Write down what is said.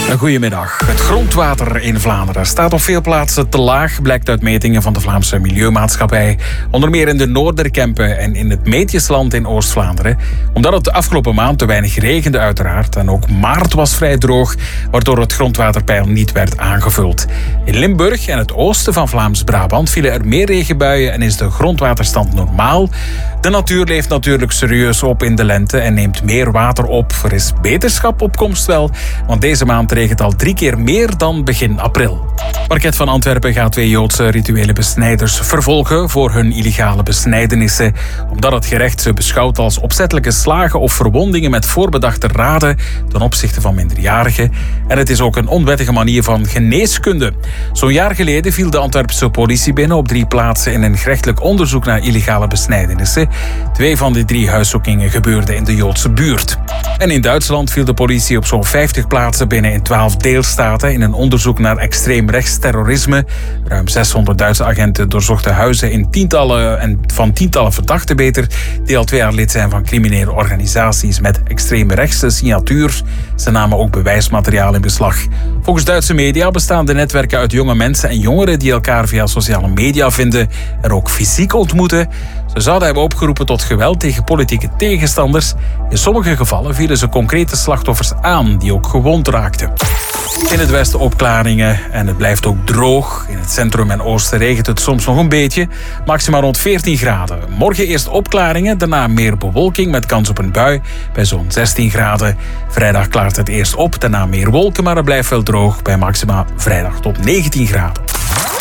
Goedemiddag. Het grondwater in Vlaanderen staat op veel plaatsen te laag, blijkt uit metingen van de Vlaamse Milieumaatschappij. Onder meer in de Noorderkempen en in het Meetjesland in Oost-Vlaanderen. Omdat het de afgelopen maand te weinig regende uiteraard. En ook maart was vrij droog, waardoor het grondwaterpeil niet werd aangevuld. In Limburg en het oosten van Vlaams-Brabant vielen er meer regenbuien en is de grondwaterstand normaal. De natuur leeft natuurlijk serieus op in de lente en neemt meer water op. Er is beterschap op komst wel, want deze maand regent al 3 keer meer dan begin april. Parket van Antwerpen gaat 2 Joodse rituele besnijders vervolgen voor hun illegale besnijdenissen, omdat het gerecht ze beschouwt als opzettelijke slagen of verwondingen met voorbedachte raden ten opzichte van minderjarigen. En het is ook een onwettige manier van geneeskunde. Zo'n jaar geleden viel de Antwerpse politie binnen op 3 plaatsen in een gerechtelijk onderzoek naar illegale besnijdenissen. 2 van die 3 huiszoekingen gebeurden in de Joodse buurt. En in Duitsland viel de politie op zo'n 50 plaatsen binnen in 12 deelstaten in een onderzoek naar extreem rechtsterrorisme. Ruim 600 Duitse agenten doorzochten huizen in tientallen verdachten die al 2 jaar lid zijn van criminele organisaties met extreme rechtse signatuur. Ze namen ook bewijsmateriaal in beslag. Volgens Duitse media bestaan de netwerken uit jonge mensen en jongeren die elkaar via sociale media vinden en ook fysiek ontmoeten. Ze zouden hebben opgeroepen tot geweld tegen politieke tegenstanders. In sommige gevallen vielen ze concrete slachtoffers aan die ook gewond raakten. In het westen opklaringen en het blijft ook droog. In het centrum en oosten regent het soms nog een beetje. Maximaal rond 14 graden. Morgen eerst opklaringen, daarna meer bewolking met kans op een bui bij zo'n 16 graden. Vrijdag klaart het eerst op, daarna meer wolken, maar het blijft wel droog bij maxima vrijdag tot 19 graden.